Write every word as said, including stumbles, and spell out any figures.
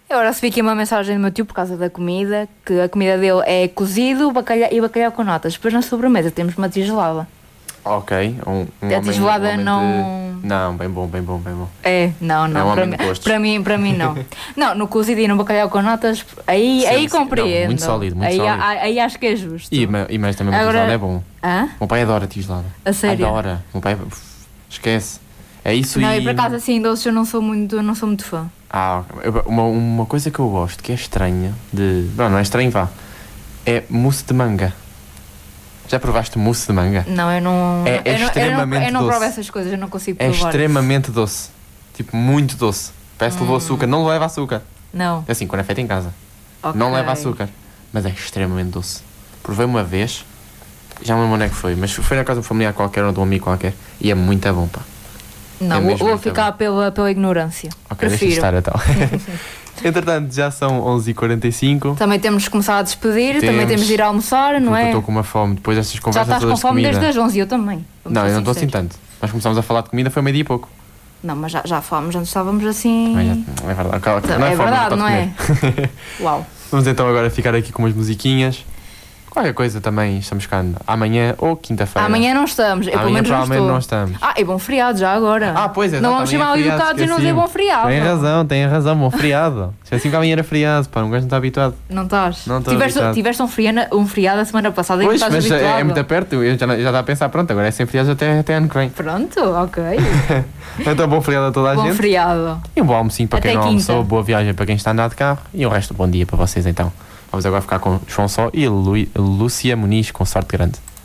Eu recebi aqui uma mensagem do meu tio por causa da comida, que a comida dele é cozido bacalhau, e bacalhau com natas. Depois na sobremesa temos uma tigelada. Ok, um, um A homem, tigelada um homem não... de... Não, bem bom, bem bom, bem bom. É, não, não. É um para, homem mim, de gostos. para, mim, para mim não. Não, no cozido e no bacalhau com natas, aí, Sim, aí sim. compreendo. Não, muito sólido, muito aí, sólido. Aí, aí acho que é justo. E, ma- e mas também uma Agora- tigelada é bom. Hã? O meu pai adora tigelada. A sério? Adora. O meu pai... uf, esquece. É isso Não, e... e por acaso assim, doces eu não sou muito, não sou muito fã. Ah, ok. Eu- uma, uma coisa que eu gosto, que é estranha, de... Não, não é estranho, vá. É mousse de manga. Já provaste mousse de manga? Não, eu não. É eu não- extremamente Eu não, eu não doce. provo essas coisas, eu não consigo É provar. extremamente doce. Tipo, muito doce. Parece que levou Hum. açúcar. Não leva açúcar. Não. É assim, quando é feito em casa. Ok. Não leva açúcar. Mas é extremamente doce. Provei uma vez, já não lembro onde é que foi, mas foi na casa de um familiar qualquer ou de um amigo qualquer. E é muito bom, pá. Não, É vou, mesmo vou muito ficar pela, pela ignorância. Ok, deixa Prefiro. estar então. Entretanto, já são onze e quarenta e cinco. Também temos de começar a despedir, também Temos. temos de ir almoçar, não Porque eu é? estou com uma fome. Depois destas Já conversas estás com todas de fome comida. desde as onze, eu também. Vamos Não, ser eu não estou assim sinceros. tanto. Nós começámos a falar de comida, foi meio dia e pouco. Não, mas já, já fomos, antes estávamos assim. Mas já- não é verdade. Calma, Não, não é fome, verdade, pode não é? comer. Uau. Vamos então agora ficar aqui com umas musiquinhas. Qualquer coisa também, estamos cá amanhã ou quinta-feira. Amanhã não estamos, eu pelo Amanhã menos não provavelmente estou. não estamos. Ah, e bom feriado já agora. Ah, pois é. Não vamos chamar os educados e não dizer bom feriado. Tem razão, tem razão, bom feriado. Se assim que amanhã era feriado, pá, um gajo não está habituado. Não estás? Não estou tiveste, habituado. tiveste um, feriado, um feriado a semana passada e não Pois, estás mas habituado. é, é muito perto, eu já, já estava a pensar, pronto, agora é sem feriados até, até ano que vem. Pronto, ok. Então, bom feriado a toda a Bom gente. feriado. E um bom almocinho para Até quem não quinta. almoçou, boa viagem para quem está a andar de carro e o resto, bom dia para vocês então. Vamos agora ficar com João Só e Lu- Lúcia Muniz com Sorte Grande.